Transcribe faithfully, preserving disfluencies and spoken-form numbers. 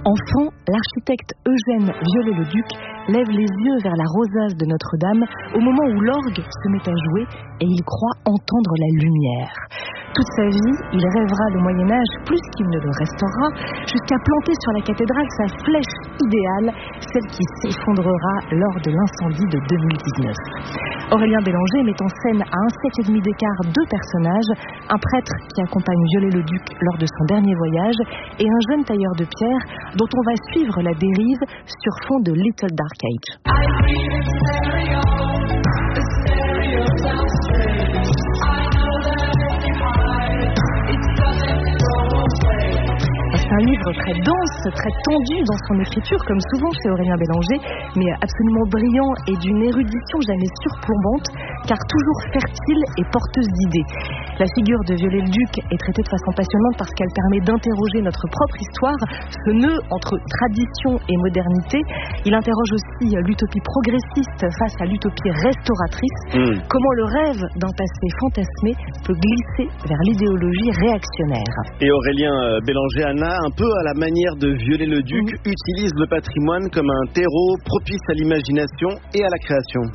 Enfant, l'architecte Eugène Viollet-le-Duc lève les yeux vers la rosace de Notre-Dame au moment où l'orgue se met à jouer et il croit entendre la lumière. Toute sa vie, il rêvera le Moyen-Âge plus qu'il ne le restaurera, jusqu'à planter sur la cathédrale sa flèche idéale, celle qui s'effondrera lors de l'incendie de deux mille dix-neuf. Aurélien Bélanger met en scène à un siècle et demi d'écart deux personnages, un prêtre qui accompagne Viollet-le-Duc lors de son dernier voyage et un jeune tailleur de pierre dont on va suivre la dérive sur fond de Little Dark Age. C'est un livre très dense, très tendu dans son écriture, comme souvent chez Aurélien Bélanger, mais absolument brillant et d'une érudition jamais surplombante, car toujours fertile et porteuse d'idées. La figure de Viollet-le-Duc est traitée de façon passionnante parce qu'elle permet d'interroger notre propre histoire, ce nœud entre tradition et modernité. Il interroge aussi l'utopie progressiste face à l'utopie restauratrice. Mmh. Comment le rêve d'un passé fantasmé peut glisser vers l'idéologie réactionnaire. Et Aurélien Bélanger, Anna, un peu à la manière de Viollet-le-Duc, mmh. utilise le patrimoine comme un terreau propice à l'imagination et à la création.